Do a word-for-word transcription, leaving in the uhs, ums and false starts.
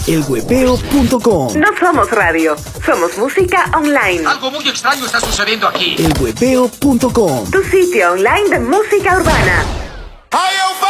el huepeo punto com. No somos radio, somos música online. Algo muy extraño está sucediendo aquí. el huepeo punto com. Tu sitio online de música urbana. ¡Ay,